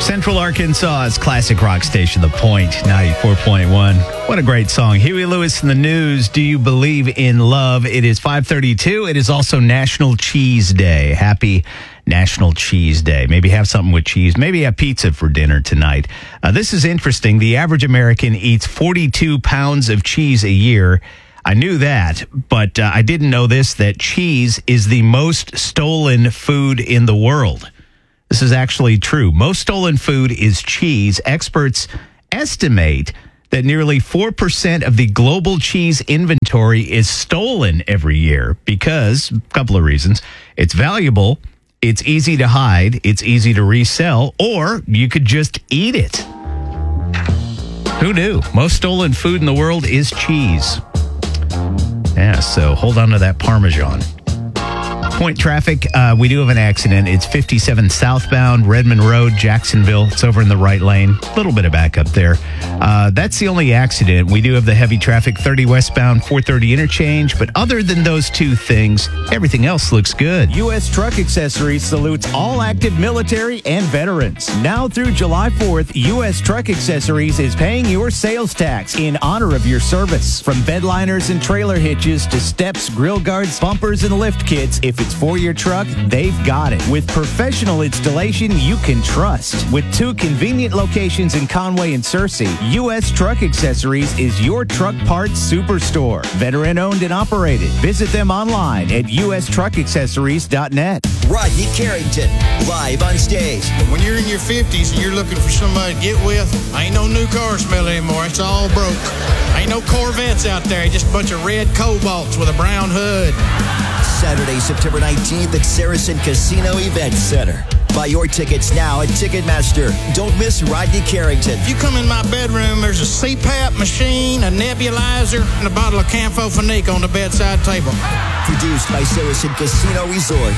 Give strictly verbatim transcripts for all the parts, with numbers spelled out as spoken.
Central Arkansas's classic rock station, The Point, ninety-four point one. What a great song. Huey Lewis in the news. Do you believe in love? It is five thirty-two. It is also National Cheese Day. Happy National Cheese Day. Maybe have something with cheese. Maybe have pizza for dinner tonight. Uh, this is interesting. The average American eats forty-two pounds of cheese a year. I knew that, but uh, I didn't know this, that cheese is the most stolen food in the world. This is actually true. Most stolen food is cheese. Experts estimate that nearly four percent of the global cheese inventory is stolen every year because, a couple of reasons, it's valuable, it's easy to hide, it's easy to resell, or you could just eat it. Who knew? Most stolen food in the world is cheese. Yeah, so hold on to that Parmesan. Point traffic, uh, we do have an accident. It's fifty-seven southbound, Redmond Road, Jacksonville. It's over in the right lane. A little bit of backup there. Uh, that's the only accident. We do have the heavy traffic, thirty westbound, four thirty interchange. But other than those two things, everything else looks good. U S Truck Accessories salutes all active military and veterans. Now through July fourth, U S Truck Accessories is paying your sales tax in honor of your service. From bedliners and trailer hitches to steps, grill guards, bumpers, and lift kits, if it's for your truck, they've got it. With professional installation you can trust. With two convenient locations in Conway and Searcy, U S Truck Accessories is your truck parts superstore. Veteran owned and operated. Visit them online at U S truck accessories dot net. Rodney Carrington, live on stage. When you're in your fifties and you're looking for somebody to get with, ain't no new car smell anymore. It's all broke. Ain't no Corvettes out there. Just a bunch of red Cobalts with a brown hood. Saturday, September nineteenth at Saracen Casino Event Center. Buy your tickets now at Ticketmaster. Don't miss Rodney Carrington. If you come in my bedroom, there's a C PAP machine, a nebulizer, and a bottle of Campho-Phenique on the bedside table. Produced by Saracen Casino Resort.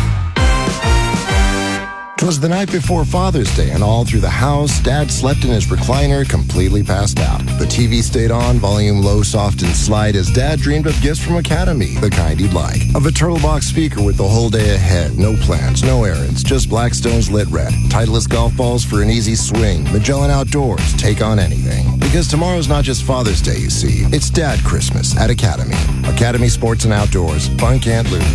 'Twas the night before Father's Day, and all through the house, Dad slept in his recliner, completely passed out. The T V stayed on, volume low, soft, and slight, as Dad dreamed of gifts from Academy, the kind he'd like. Of a turtle box speaker with the whole day ahead, no plans, no errands, just Blackstone's Lit Red. Titleist golf balls for an easy swing. Magellan Outdoors, take on anything. Because tomorrow's not just Father's Day, you see. It's Dad Christmas at Academy. Academy Sports and Outdoors. Fun can't lose.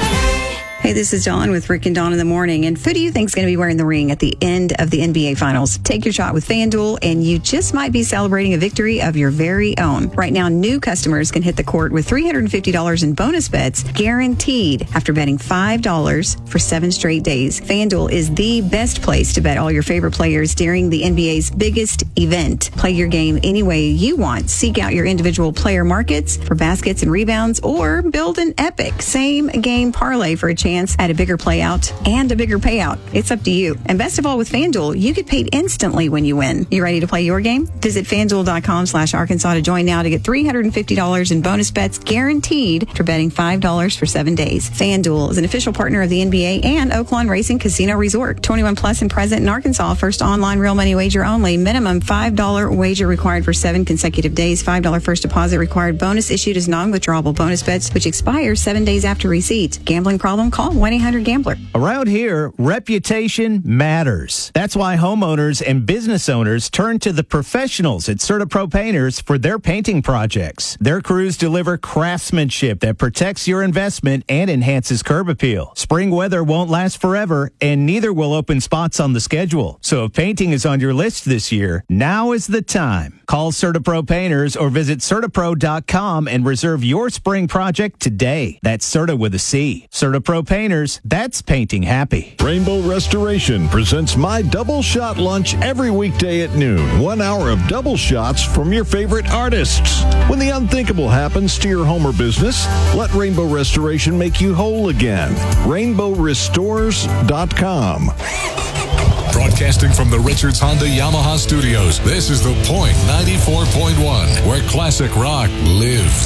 Hey, this is Dawn with Rick and Dawn in the Morning. And who do you think is going to be wearing the ring at the end of the N B A Finals? Take your shot with FanDuel, and you just might be celebrating a victory of your very own. Right now, new customers can hit the court with three hundred fifty dollars in bonus bets guaranteed after betting five dollars for seven straight days. FanDuel is the best place to bet all your favorite players during the N B A's biggest event. Play your game any way you want. Seek out your individual player markets for baskets and rebounds, or build an epic same-game parlay for a chance at a bigger playout and a bigger payout. It's up to you. And best of all, with FanDuel, you get paid instantly when you win. You ready to play your game? Visit FanDuel.com slash Arkansas to join now to get three hundred fifty dollars in bonus bets guaranteed for betting five dollars for seven days. FanDuel is an official partner of the N B A and Oaklawn Racing Casino Resort. twenty-one plus and present in Arkansas. First online real money wager only. Minimum five dollars wager required for seven consecutive days. five dollars first deposit required. Bonus issued as non-withdrawable bonus bets, which expires seven days after receipt. Gambling problem? Call one eight hundred gambler. Around here, reputation matters. That's why homeowners and business owners turn to the professionals at CertaPro Painters for their painting projects. Their crews deliver craftsmanship that protects your investment and enhances curb appeal. Spring weather won't last forever, and neither will open spots on the schedule. So if painting is on your list this year, now is the time. Call CertaPro Painters or visit Certapro dot com and reserve your spring project today. That's Certa with a C. CertaPro Painters, that's painting happy. Rainbow Restoration presents My Double Shot Lunch every weekday at noon. One hour of double shots from your favorite artists. When the unthinkable happens to your home or business, let Rainbow Restoration make you whole again. Rainbow Restores dot com. Broadcasting from the Richards Honda Yamaha Studios, this is The Point ninety-four point one, where classic rock lives.